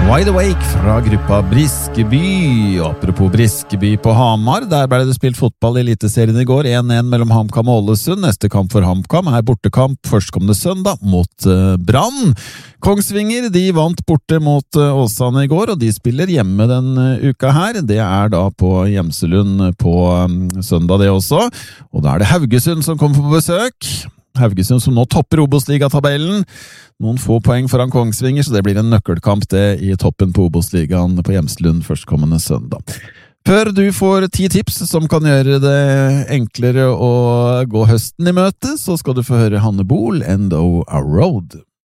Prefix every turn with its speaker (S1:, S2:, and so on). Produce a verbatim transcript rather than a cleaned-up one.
S1: Wide Awake fra gruppa Briskeby. Apropos Briskeby på Hamar, der ble det spilt fotball i eliteserien i går, en en mellom HamKam og Ålesund. Neste kamp for HamKam er bortekamp førstkommende søndag mot uh, Brann. Kongsvinger, de vant borte mot uh, Åsane i går, og de spiller hjemme den uh, uka her. Det er da på Gjemselund på um, søndag det også, og da er det Haugesund som kommer på besøk. Haugesund som nå topper Obos-ligatabellen. Noen få poeng foran Kongsvinger, så det blir en nøkkelkamp det i toppen på Obos-ligaen på Gjemselund førstkommende søndag. Før du får ti tips som kan gjøre det enklere å gå høsten i møte, så skal du få høre Hanne Bol, Endo A Road.